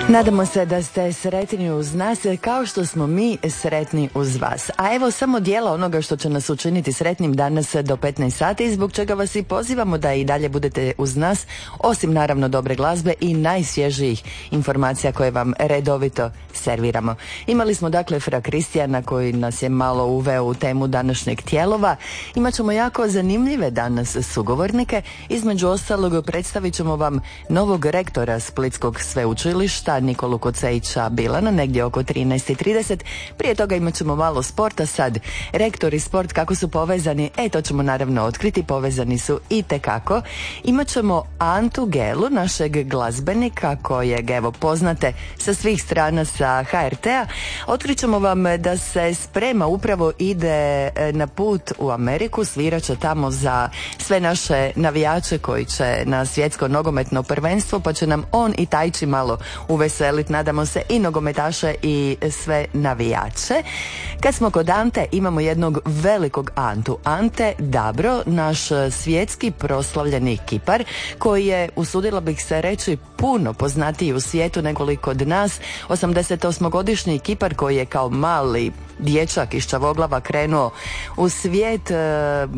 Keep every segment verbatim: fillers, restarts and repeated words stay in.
Nadamo se da ste sretni uz nas kao što smo mi sretni uz vas. A evo samo dijela onoga što će nas učiniti sretnim danas do petnaest sati, zbog čega vas i pozivamo da i dalje budete uz nas, osim naravno dobre glazbe i najsvježijih informacija koje vam redovito serviramo. Imali smo dakle Fra Kristijana koji nas je malo uveo u temu današnjeg tijelova. Imat ćemo jako zanimljive danas sugovornike. Između ostalog predstavit ćemo vam novog rektora Splitskog sveučilišta Nikolu Kocejića Bilana, negdje oko trinaest i trideset. Prije toga imat ćemo malo sporta. Sad, rektor i sport kako su povezani, e to ćemo naravno otkriti, povezani su itekako. Imat ćemo Antu Gelu, našeg glazbenika kojeg evo poznate sa svih strana sa ha er te-a. Otkrit ćemo vam da se sprema, upravo ide na put u Ameriku, svirat će tamo za sve naše navijače koji će na svjetsko nogometno prvenstvo, pa će nam on i Tajči malo uveselit, nadamo se, i nogometaše i sve navijače. Kad smo kod Ante, imamo jednog velikog Antu. Ante Dabro, naš svjetski proslavljeni kipar, koji je, usudila bih se reći, puno poznatiji u svijetu nego li kod nas. osamdesetosmogodišnji kipar koji je kao mali dječak iz Čavoglava krenuo u svijet e,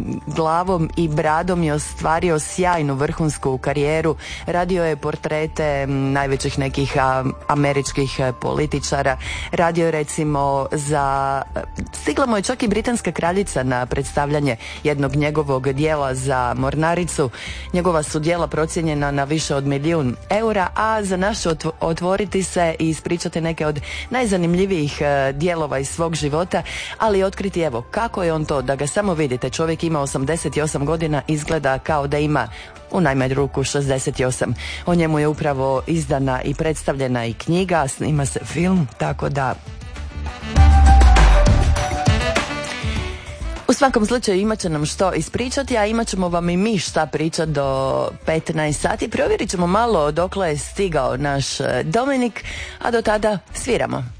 glavom i bradom i ostvario sjajnu vrhunsku karijeru. Radio je portrete m, najvećih nekih a, američkih političara. Radio je recimo za... Stigla mu je čak i britanska kraljica na predstavljanje jednog njegovog dijela za Mornaricu. Njegova su dijela procijenjena na više od milijun eura, a za nas će otvoriti se i ispričati neke od najzanimljivijih e, dijelova iz svog života. života, ali otkriti evo kako je on to, da ga samo vidite, čovjek ima osamdeset osam godina, izgleda kao da ima u najmanju ruku šezdeset osam. O njemu je upravo izdana i predstavljena i knjiga, snima se film, tako da u svakom slučaju imat će nam što ispričati, a imat ćemo vam i mi šta pričati do petnaest sati. Provjerit ćemo malo dokle je stigao naš Dominik, a do tada sviramo.